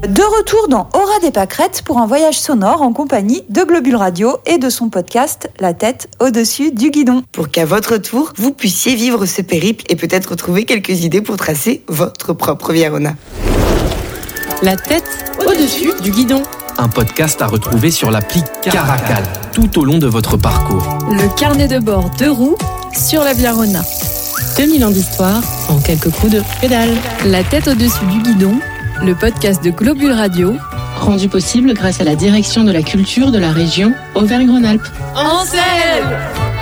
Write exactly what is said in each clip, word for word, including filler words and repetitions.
De retour dans Aura des pâquerettes pour un voyage sonore en compagnie de Globule Radio et de son podcast La tête au-dessus du guidon. Pour qu'à votre tour, vous puissiez vivre ce périple et peut-être trouver quelques idées pour tracer votre propre Via Rona. La tête au-dessus du guidon. Un podcast à retrouver sur l'appli Caracal tout au long de votre parcours. Le carnet de bord de roues sur la Via Rona. deux mille ans d'histoire en quelques coups de pédale. La tête au-dessus du guidon, le podcast de Globule Radio, rendu possible grâce à la direction de la culture de la région Auvergne-Rhône-Alpes. En selle!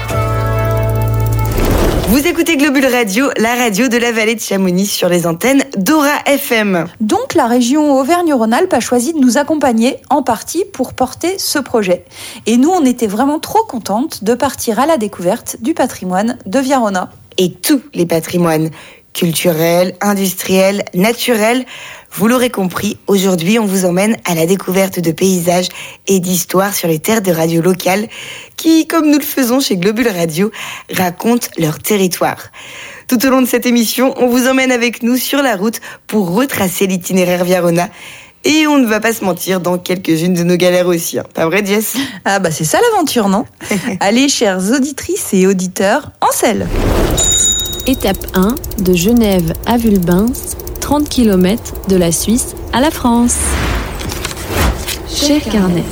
Vous écoutez Globule Radio, la radio de la vallée de Chamonix sur les antennes d'Aura F M. Donc la région Auvergne-Rhône-Alpes a choisi de nous accompagner en partie pour porter ce projet. Et nous, on était vraiment trop contentes de partir à la découverte du patrimoine de Via Rona. Et tous les patrimoines, culturels, industriels, naturels. Vous l'aurez compris, aujourd'hui on vous emmène à la découverte de paysages et d'histoires sur les terres de radio locales qui, comme nous le faisons chez Globule Radio, racontent leur territoire. Tout au long de cette émission, on vous emmène avec nous sur la route pour retracer l'itinéraire Via Rona. Et on ne va pas se mentir dans quelques-unes de nos galères aussi. Hein. Pas vrai, Jess ? Ah bah c'est ça l'aventure, non ? Allez, chères auditrices et auditeurs, en selle. Étape un, de Genève à Vulbins, trente kilomètres de la Suisse à la France. Cher Carnet,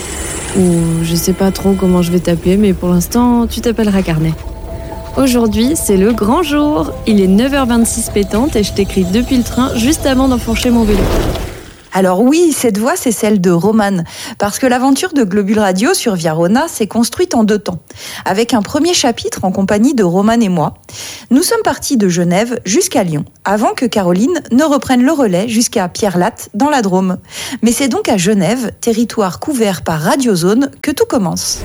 ou je sais pas trop comment je vais t'appeler, mais pour l'instant, tu t'appelleras Carnet. Aujourd'hui, c'est le grand jour. Il est neuf heures vingt-six pétante et je t'écris depuis le train juste avant d'enfourcher mon vélo. Alors oui, cette voix, c'est celle de Romane, parce que l'aventure de Globule Radio sur Via Rona s'est construite en deux temps, avec un premier chapitre en compagnie de Romane et moi. Nous sommes partis de Genève jusqu'à Lyon, avant que Caroline ne reprenne le relais jusqu'à Pierre-Latte, dans la Drôme. Mais c'est donc à Genève, territoire couvert par Radiozone, que tout commence.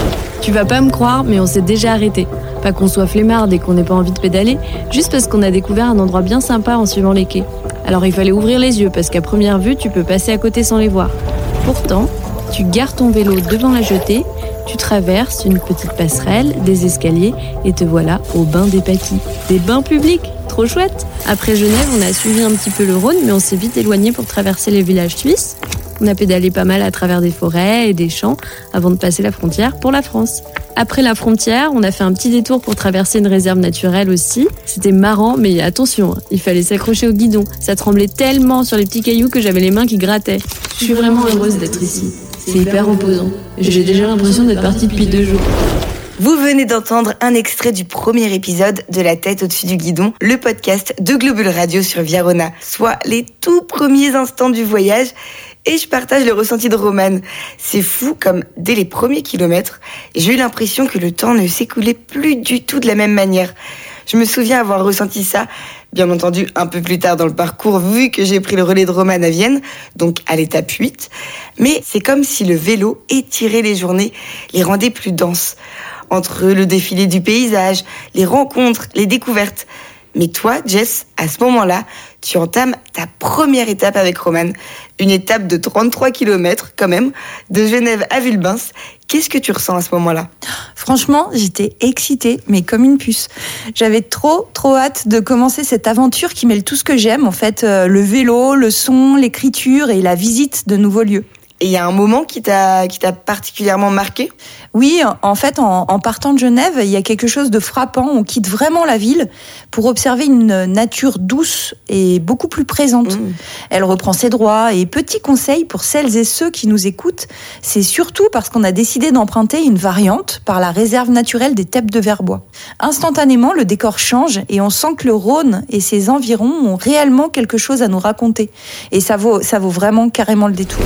Tu vas pas me croire, mais on s'est déjà arrêté. Pas qu'on soit flemmard et qu'on n'ait pas envie de pédaler, juste parce qu'on a découvert un endroit bien sympa en suivant les quais. Alors il fallait ouvrir les yeux parce qu'à première vue, tu peux passer à côté sans les voir. Pourtant, tu gares ton vélo devant la jetée, tu traverses une petite passerelle, des escaliers et te voilà au bain des Papis. Des bains publics, trop chouette. Après Genève, on a suivi un petit peu le Rhône, mais on s'est vite éloigné pour traverser les villages suisses. On a pédalé pas mal à travers des forêts et des champs avant de passer la frontière pour la France. Après la frontière, on a fait un petit détour pour traverser une réserve naturelle aussi. C'était marrant, mais attention, il fallait s'accrocher au guidon. Ça tremblait tellement sur les petits cailloux que j'avais les mains qui grattaient. Je suis vraiment heureuse d'être ici. C'est hyper reposant. J'ai déjà l'impression d'être partie depuis deux jours. Vous venez d'entendre un extrait du premier épisode de La tête au-dessus du guidon, le podcast de Globule Radio sur Via Rona, soit les tout premiers instants du voyage. Et je partage le ressenti de Romane. C'est fou comme, dès les premiers kilomètres, j'ai eu l'impression que le temps ne s'écoulait plus du tout de la même manière. Je me souviens avoir ressenti ça, bien entendu, un peu plus tard dans le parcours, vu que j'ai pris le relais de Romane à Vienne, donc à l'étape huit. Mais c'est comme si le vélo étirait les journées, les rendait plus denses. Entre le défilé du paysage, les rencontres, les découvertes. Mais toi, Jess, à ce moment-là, tu entames ta première étape avec Romane. Une étape de trente-trois kilomètres, quand même, de Genève à Vulbins. Qu'est-ce que tu ressens à ce moment-là ? Franchement, j'étais excitée, mais comme une puce. J'avais trop, trop hâte de commencer cette aventure qui mêle tout ce que j'aime, en fait, euh, le vélo, le son, l'écriture et la visite de nouveaux lieux. Et il y a un moment qui t'a, qui t'a particulièrement marqué ? Oui, en fait, en, en partant de Genève, il y a quelque chose de frappant. On quitte vraiment la ville pour observer une nature douce et beaucoup plus présente. Mmh. Elle reprend ses droits. Et petit conseil pour celles et ceux qui nous écoutent, c'est surtout parce qu'on a décidé d'emprunter une variante par la réserve naturelle des Teppes de Verbois. Instantanément, le décor change et on sent que le Rhône et ses environs ont réellement quelque chose à nous raconter. Et ça vaut, ça vaut vraiment carrément le détour.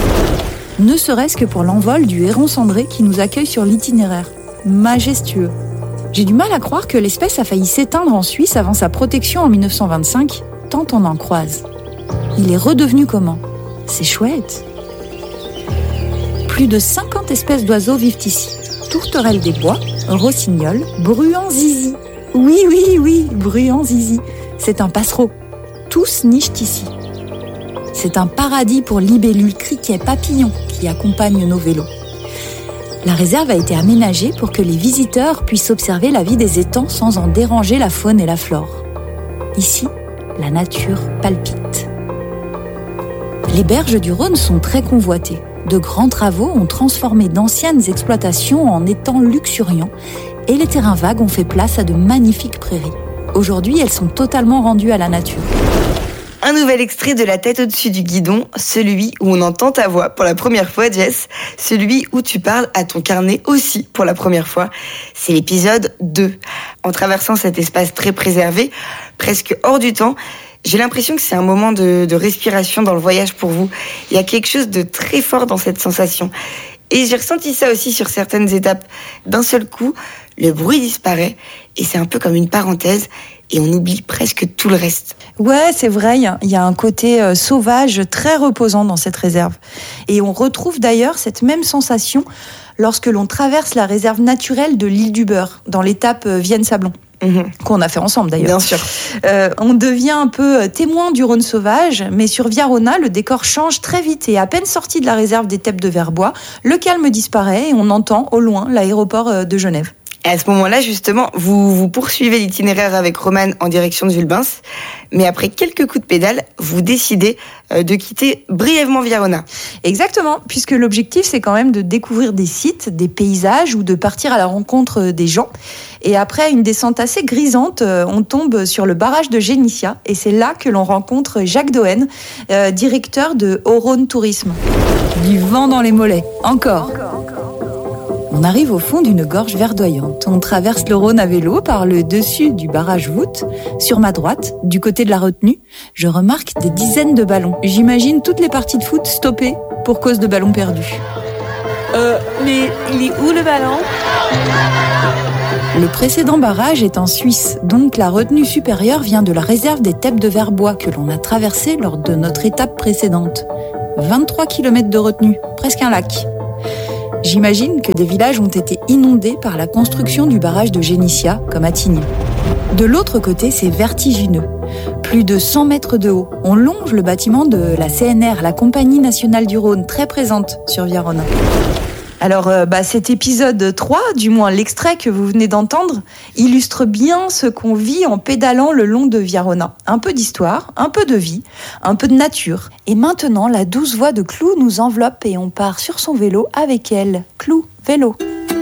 Ne serait-ce que pour l'envol du héron cendré qui nous accueille sur l'itinéraire. Majestueux. J'ai du mal à croire que l'espèce a failli s'éteindre en Suisse avant sa protection en dix-neuf cent vingt-cinq, tant on en croise. Il est redevenu comment ? C'est chouette. Plus de cinquante espèces d'oiseaux vivent ici. Tourterelles des bois, rossignols, bruants zizi. Oui, oui, oui, bruants zizi. C'est un passereau. Tous nichent ici. C'est un paradis pour libellules, criquets, papillons qui accompagnent nos vélos. La réserve a été aménagée pour que les visiteurs puissent observer la vie des étangs sans en déranger la faune et la flore. Ici, la nature palpite. Les berges du Rhône sont très convoitées. De grands travaux ont transformé d'anciennes exploitations en étangs luxuriants et les terrains vagues ont fait place à de magnifiques prairies. Aujourd'hui, elles sont totalement rendues à la nature. Un nouvel extrait de La tête au-dessus du guidon, celui où on entend ta voix pour la première fois, Jess, celui où tu parles à ton carnet aussi pour la première fois. C'est l'épisode deux. En traversant cet espace très préservé, presque hors du temps, j'ai l'impression que c'est un moment de, de respiration dans le voyage pour vous. Il y a quelque chose de très fort dans cette sensation. Et j'ai ressenti ça aussi sur certaines étapes. D'un seul coup, le bruit disparaît et c'est un peu comme une parenthèse et on oublie presque tout le reste. Ouais, c'est vrai, il y a un côté euh, sauvage très reposant dans cette réserve. Et on retrouve d'ailleurs cette même sensation lorsque l'on traverse la réserve naturelle de l'île du Beurre, dans l'étape euh, Vienne-Sablon. Mmh. Qu'on a fait ensemble d'ailleurs. Bien sûr. Euh, on devient un peu témoin du Rhône sauvage, mais sur Viarona, le décor change très vite et à peine sorti de la réserve des Teppes de Verbois, le calme disparaît et on entend au loin l'aéroport de Genève. Et à ce moment-là, justement, vous, vous poursuivez l'itinéraire avec Romane en direction de Vulbens, mais après quelques coups de pédale, vous décidez de quitter brièvement Viarona. Exactement, puisque l'objectif, c'est quand même de découvrir des sites, des paysages ou de partir à la rencontre des gens. Et après une descente assez grisante, on tombe sur le barrage de Génissia, et c'est là que l'on rencontre Jacques Doen, euh, directeur de Haut-Rhône Tourisme. Du vent dans les mollets, encore. On arrive au fond d'une gorge verdoyante. On traverse le Rhône à vélo par le dessus du barrage Voûte. Sur ma droite, du côté de la retenue, je remarque des dizaines de ballons. J'imagine toutes les parties de foot stoppées pour cause de ballons perdus. Euh, mais il est où le ballon ? Le précédent barrage est en Suisse, donc la retenue supérieure vient de la réserve des Teppes de Verbois que l'on a traversée lors de notre étape précédente. vingt-trois kilomètres de retenue, presque un lac. J'imagine que des villages ont été inondés par la construction du barrage de Génissia, comme à Tignes. De l'autre côté, c'est vertigineux. Plus de cent mètres de haut. On longe le bâtiment de la C N R, la Compagnie nationale du Rhône, très présente sur Viarona. Alors, euh, bah, cet épisode trois, du moins l'extrait que vous venez d'entendre, illustre bien ce qu'on vit en pédalant le long de Viarona. Un peu d'histoire, un peu de vie, un peu de nature. Et maintenant, la douce voix de Clou nous enveloppe et on part sur son vélo avec elle. Clou, vélo.